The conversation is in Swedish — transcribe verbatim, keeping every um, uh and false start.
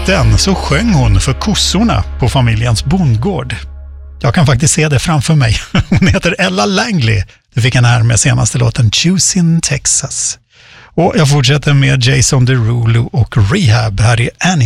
liten så sjöng hon för kossorna på familjens bondgård. Jag kan faktiskt se det framför mig. Hon heter Ella Langley. Du fick henne här med senaste låten Choosing Texas. Och jag fortsätter med Jason Derulo och Rehab här i Annie.